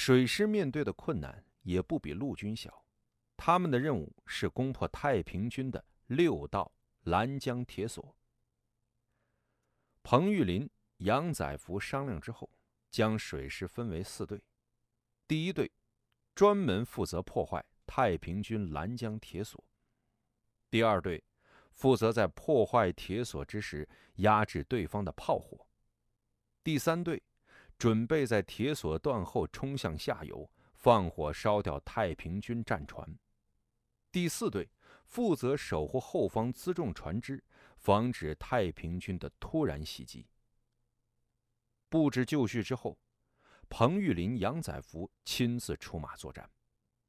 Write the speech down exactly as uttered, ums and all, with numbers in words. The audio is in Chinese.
水师面对的困难也不比陆军小，他们的任务是攻破太平军的六道拦江铁索。彭玉麟、杨载福商量之后，将水师分为四队。第一队专门负责破坏太平军拦江铁索，第二队负责在破坏铁索之时压制对方的炮火，第三队准备在铁索断后冲向下游，放火烧掉太平军战船，第四队负责守护后方辎重船只，防止太平军的突然袭击。布置就绪之后，彭玉麟、杨载福亲自出马作战。